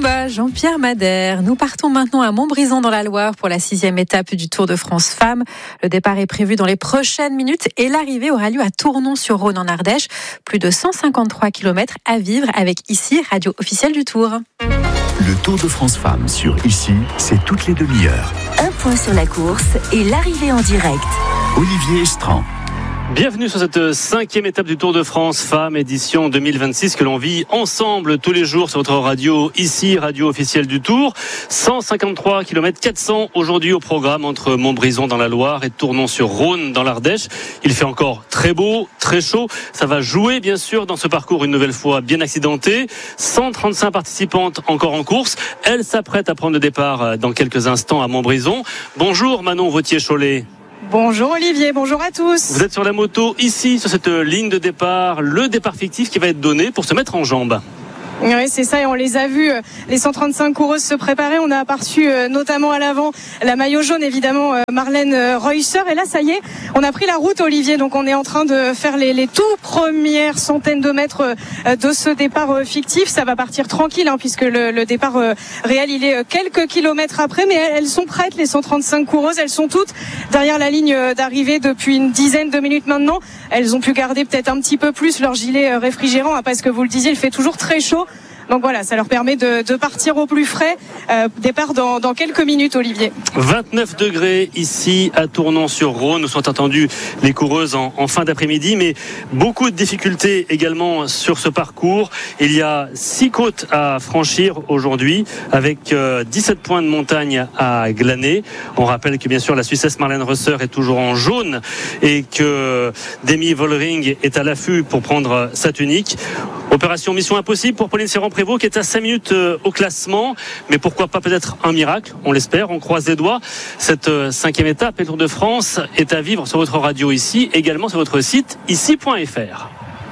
Toulouse-Lautrec, Jean-Pierre Madère. Nous partons maintenant à Montbrison dans la Loire pour la 6e étape du Tour de France Femmes. Le départ est prévu dans les prochaines minutes et l'arrivée aura lieu à Tournon-sur-Rhône en Ardèche. Plus de 153 km à vivre avec ICI, radio officielle du Tour. Le Tour de France Femmes sur ICI, c'est toutes les demi-heures. Un point sur la course et l'arrivée en direct. Olivier Estran. Bienvenue sur cette 5e étape du Tour de France Femmes, édition 2026 que l'on vit ensemble tous les jours sur votre radio, ici, radio officielle du Tour. 153 km 400 aujourd'hui au programme entre Montbrison dans la Loire et Tournon-sur-Rhône dans l'Ardèche. Il fait encore très beau, très chaud. Ça va jouer bien sûr dans ce parcours une nouvelle fois bien accidenté. 135 participantes encore en course. Elles s'apprêtent à prendre le départ dans quelques instants à Montbrison. Bonjour Manon Vautier-Cholet. Bonjour Olivier, bonjour à tous. Vous êtes sur la moto ici, sur cette ligne de départ, le départ fictif qui va être donné pour se mettre en jambes. Oui, c'est ça, et on les a vus, les 135 coureuses se préparer. On a aperçu notamment à l'avant la maillot jaune, évidemment, Marlène Reusser. Et là, ça y est, on a pris la route, Olivier. Donc, on est en train de faire les tout premières centaines de mètres de ce départ fictif. Ça va partir tranquille, puisque le départ réel, il est quelques kilomètres après. Mais elles sont prêtes, les 135 coureuses. Elles sont toutes derrière la ligne d'arrivée depuis une dizaine de minutes maintenant. Elles ont pu garder peut-être un petit peu plus leur gilet réfrigérant, parce que vous le disiez, il fait toujours très chaud. Donc voilà, ça leur permet de partir au plus frais. Départ dans quelques minutes, Olivier. 29 degrés ici à Tournon-sur-Rhône. Nous sont attendus les coureuses en fin d'après-midi, mais beaucoup de difficultés également sur ce parcours. Il y a 6 côtes à franchir aujourd'hui, avec 17 points de montagne à glaner. On rappelle que bien sûr la Suissesse Marlène Reusser est toujours en jaune et que Demi Vollering est à l'affût pour prendre sa tunique. Opération Mission Impossible pour Pauline Serran-Prévot qui est à 5 minutes au classement, mais pourquoi pas peut-être un miracle, on l'espère, on croise les doigts. Cette 5e étape et le Tour de France est à vivre sur votre radio ici, également sur votre site ici.fr.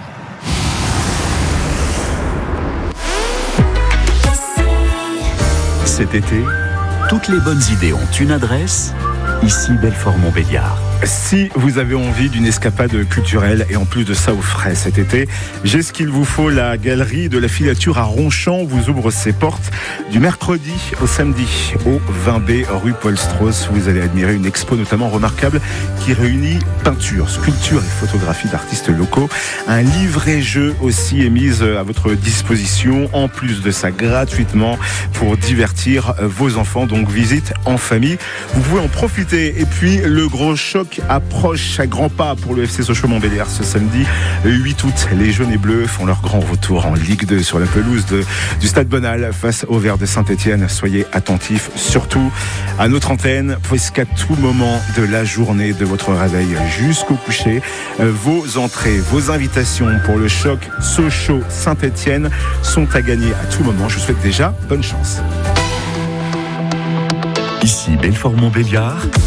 Cet été, toutes les bonnes idées ont une adresse, ici Belfort-Montbéliard. Si vous avez envie d'une escapade culturelle et en plus de ça au frais cet été, j'ai ce qu'il vous faut. La galerie de la filature à Ronchamp vous ouvre ses portes du mercredi au samedi au 20B rue Paul Strauss. Vous allez admirer une expo notamment remarquable qui réunit peinture, sculpture et photographie d'artistes locaux. Un livret-jeu aussi est mis à votre disposition, en plus de ça gratuitement pour divertir vos enfants. Donc visite en famille, vous pouvez en profiter. Et puis le gros choc approche à grands pas pour le FC Sochaux-Montbéliard ce samedi 8 août. Les jaunes et bleus font leur grand retour en Ligue 2 sur la pelouse du Stade Bonal face au Vert de Saint-Etienne. Soyez attentifs surtout à notre antenne, puisqu'à tout moment de la journée, de votre réveil jusqu'au coucher, vos entrées, vos invitations pour le choc Sochaux-Saint-Etienne sont à gagner à tout moment. Je vous souhaite déjà bonne chance. Ici Belfort-Montbéliard.